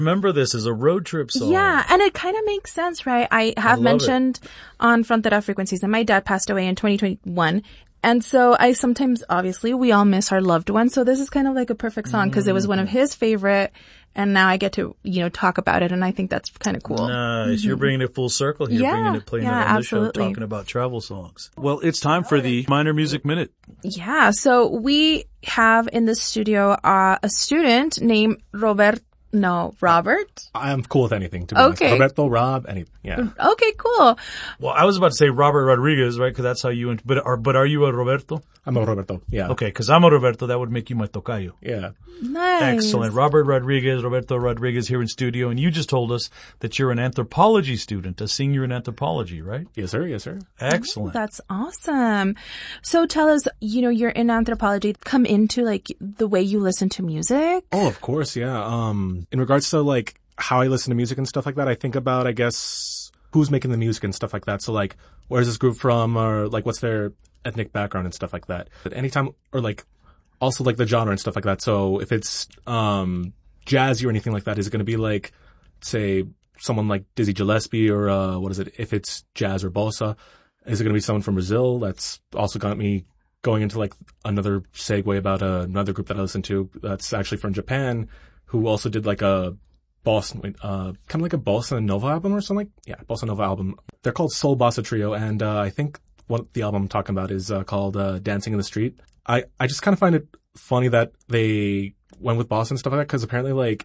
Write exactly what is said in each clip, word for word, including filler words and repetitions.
Remember this as a road trip song. Yeah, and it kind of makes sense, right? I have I mentioned it. on Frontera Frequencies that my dad passed away in twenty twenty-one. And so I sometimes, obviously, we all miss our loved ones. So this is kind of like a perfect song because it was one of his favorite. And now I get to, you know, talk about it. And I think that's kind of cool. Nice. Mm-hmm. You're bringing it full circle here, yeah, bringing it, playing yeah, it on absolutely. the show, talking about travel songs. Well, it's time for the Minor Music Minute. Yeah. So we have in the studio uh, a student named Robert. No, Robert? I'm cool with anything, to be honest. Okay. Roberto, Rob, anything. Yeah. Okay, cool. Well, I was about to say Robert Rodriguez, right? Because that's how you, but are, but are you a Roberto? I'm a Roberto, yeah. Okay, because I'm a Roberto, that would make you my tocayo. Yeah. Nice. Excellent. Robert Rodriguez, Roberto Rodriguez here in studio, and you just told us that you're an anthropology student, a senior in anthropology, right? Yes, sir. Yes, sir. Excellent. Oh, that's awesome. So tell us, you know, you're in anthropology, come into like the way you listen to music? Oh, of course, yeah. Um, in regards to like how I listen to music and stuff like that, I think about, I guess, who's making the music and stuff like that. So like, where's this group from, or like what's their ethnic background and stuff like that. But anytime, or like, also like the genre and stuff like that. So if it's, um, jazzy or anything like that, is it going to be like, say, someone like Dizzy Gillespie or, uh, what is it? If it's jazz or bossa, is it going to be someone from Brazil? That's also got me going into like another segue about uh, another group that I listen to that's actually from Japan, who also did like a bossa, uh, kind of like a bossa nova album or something. Like, yeah, bossa nova album. They're called Soul Bossa Trio, and uh, I think what the album I'm talking about is uh, called uh, Dancing in the Street. I I just kind of find it funny that they went with bossa and stuff like that, because apparently like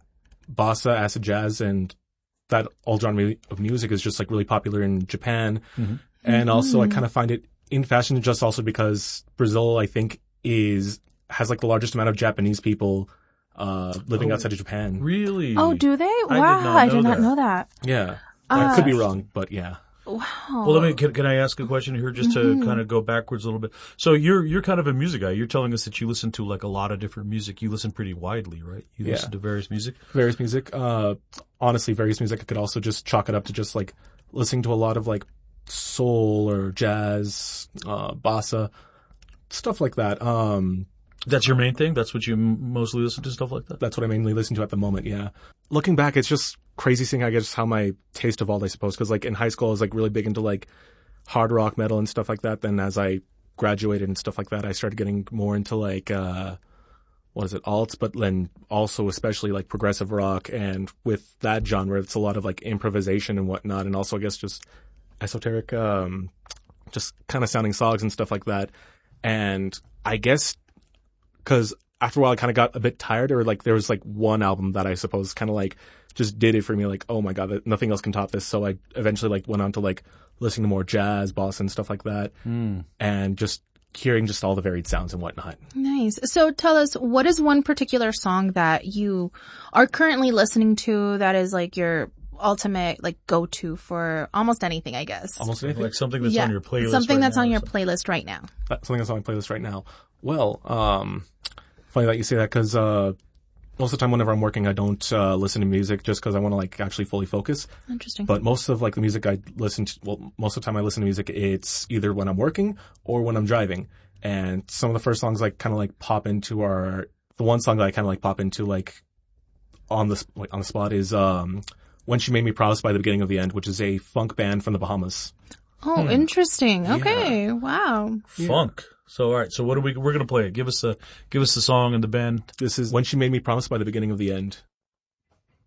bossa, acid jazz, and that all genre of music is just like really popular in Japan. Mm-hmm. And also mm-hmm. I kind of find it in fashion just also because Brazil, I think, is has like the largest amount of Japanese people uh living oh, outside of Japan. Really? Oh, do they? I Wow, I did not that. know that. Yeah. Uh, I could be wrong, but yeah. Wow. Well, let me, can, can I ask a question here just to mm-hmm. kind of go backwards a little bit? So you're, you're kind of a music guy. You're telling us that you listen to like a lot of different music. You listen pretty widely, right? You yeah. listen to various music? Various music. Uh, honestly, various music. I could also just chalk it up to just like listening to a lot of like soul or jazz, uh, bossa, stuff like that. Um, That's your main thing? That's what you m- mostly listen to, stuff like that? That's what I mainly listen to at the moment, yeah. Looking back, it's just crazy seeing, I guess, how my taste evolved, I suppose. Because, like, in high school, I was, like, really big into, like, hard rock, metal, and stuff like that. Then as I graduated and stuff like that, I started getting more into, like, uh, what is it, alts? But then also especially, like, progressive rock. And with that genre, it's a lot of, like, improvisation and whatnot. And also, I guess, just esoteric, um, just kind of sounding songs and stuff like that. And I guess... Because after a while, I kind of got a bit tired, or like there was like one album that I suppose kind of like just did it for me. Like, oh my god, nothing else can top this. So I eventually like went on to like listening to more jazz, bossa, and stuff like that, mm. and just hearing just all the varied sounds and whatnot. Nice. So tell us, what is one particular song that you are currently listening to that is like your ultimate like go-to for almost anything, I guess? Almost anything, like something that's yeah. on your playlist. Something right that's now, on your so. playlist right now. Uh, something that's on my playlist right now. Well, um, funny that you say that, because uh, most of the time whenever I'm working, I don't uh, listen to music just because I want to like actually fully focus. Interesting. But most of like the music I listen to, well, most of the time I listen to music, it's either when I'm working or when I'm driving. And some of the first songs like kind of like pop into are the one song that I kind of like pop into like on the like, on the spot is um, "When She Made Me Promise" by The Beginning of the End, which is a funk band from the Bahamas. Oh, hmm. interesting. Okay, yeah. wow. Funk. So all right. So what are we? We're gonna play it. Give us a give us the song and the band. This is "When She Made Me Promise" by The Beginning of the End.